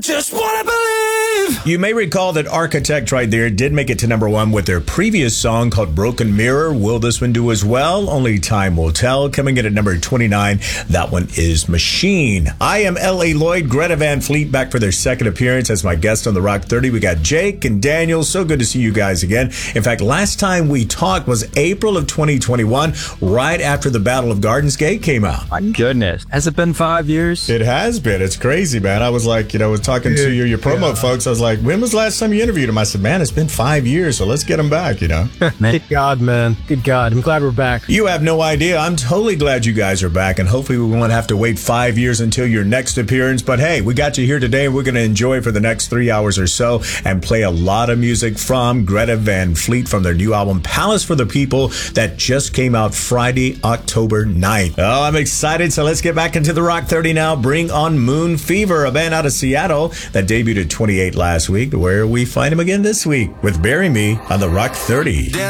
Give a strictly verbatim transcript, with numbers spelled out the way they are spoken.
just wanna believe. You may recall that Architect right there did make it to number one with their previous song called Broken Mirror. Will this one do as well? Only time will tell. Coming in at number twenty-nine, that one is Machine. I am L A. Lloyd, Greta Van Fleet back for their second appearance as my guest on the Rock thirty. We got Jake and Daniel. So good to see you guys again. In fact, last time we talked was April of twenty twenty-one, right after the Battle of Gardens Gate came out. My goodness. Has it been five years? It has been. It's crazy, man. I was like, you know, I was talking to your, your promo yeah. folks. I was like, when was the last time you interviewed him? I said, man, it's been five years, so let's get him back, you know? Good God, man. Good God. I'm glad we're back. You have no idea. I'm totally glad you guys are back, and hopefully we won't have to wait five years until your next appearance. But hey, we got you here today, and we're going to enjoy for the next three hours or so and play a lot of music from Greta Van Fleet from their new album, Palace for the People, that just came out Friday, October ninth. Oh, I'm excited, so let's get back into the Rock thirty now. Bring on Moon Fever, a band out of Seattle that debuted at twenty-eight last week, where we find him again this week with Bury Me on the Rock thirty.